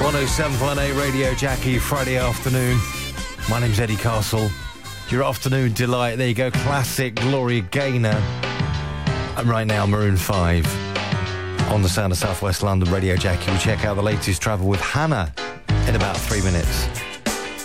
107.8 Radio Jackie, Friday afternoon. My name's Eddie Castle. Your afternoon delight. There you go. Classic Gloria Gaynor. And right now, Maroon 5. On the sound of South West London, Radio Jackie. We'll check out the latest travel with Hannah in about 3 minutes.